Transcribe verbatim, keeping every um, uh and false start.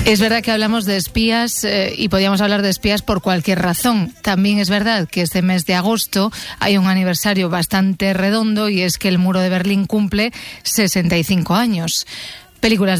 Es verdad que hablamos de espías eh, y podíamos hablar de espías por cualquier razón. También es verdad que este mes de agosto hay un aniversario bastante redondo y es que el muro de Berlín cumple sesenta y cinco años. Películas de